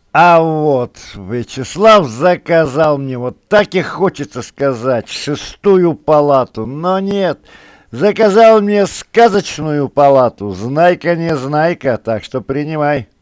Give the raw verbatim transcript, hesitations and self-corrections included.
А вот Вячеслав заказал мне, вот так и хочется сказать, шестую палату, но нет, заказал мне сказочную палату, знайка не знайка, так что принимай.